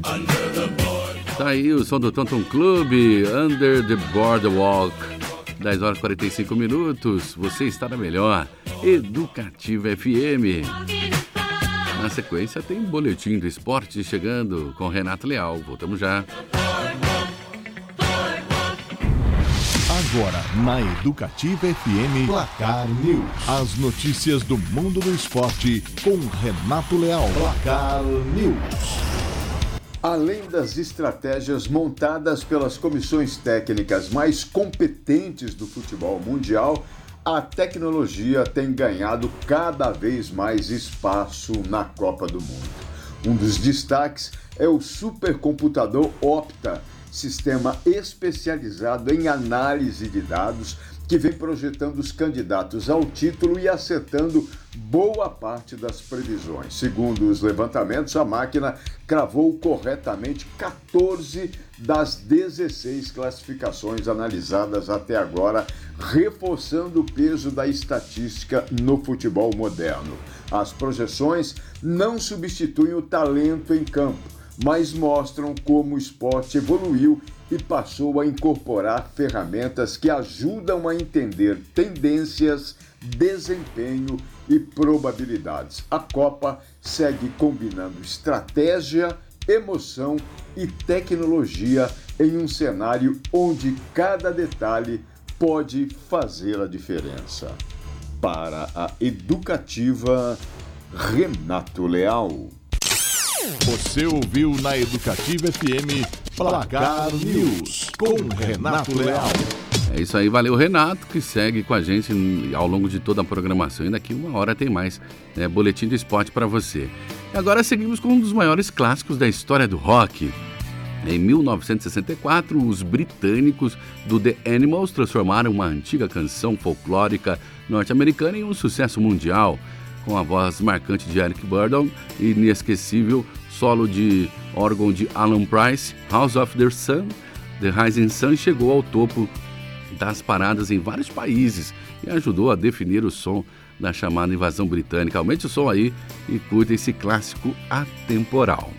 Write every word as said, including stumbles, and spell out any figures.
Tá aí o som do Tonton Clube, Under the Boardwalk. dez horas e quarenta e cinco minutos. Você está na melhor Educativa F M. Na sequência tem Boletim do Esporte chegando com Renato Leal. Voltamos já. Agora, na Educativa F M, Placar News. As notícias do mundo do esporte com Renato Leal. Placar News. Além das estratégias montadas pelas comissões técnicas mais competentes do futebol mundial, a tecnologia tem ganhado cada vez mais espaço na Copa do Mundo. Um dos destaques é o supercomputador Opta, sistema especializado em análise de dados que vem projetando os candidatos ao título e acertando boa parte das previsões. Segundo os levantamentos, a máquina cravou corretamente catorze das dezesseis classificações analisadas até agora, reforçando o peso da estatística no futebol moderno. As projeções não substituem o talento em campo, mas mostram como o esporte evoluiu e passou a incorporar ferramentas que ajudam a entender tendências, desempenho e probabilidades. A Copa segue combinando estratégia, emoção e tecnologia em um cenário onde cada detalhe pode fazer a diferença. Para a Educativa, Renato Leal. Você ouviu na Educativa F M Placar News com Renato Leal. É isso aí, valeu Renato, que segue com a gente ao longo de toda a programação. E daqui uma hora tem mais, né, Boletim do Esporte para você. E agora seguimos com um dos maiores clássicos da história do rock. Em mil novecentos e sessenta e quatro, os britânicos do The Animals transformaram uma antiga canção folclórica norte-americana em um sucesso mundial, com a voz marcante de Eric Burdon e inesquecível solo de órgão de Alan Price. House of the Sun, The Rising Sun chegou ao topo das paradas em vários países e ajudou a definir o som da chamada invasão britânica. Aumente o som aí e curta esse clássico atemporal.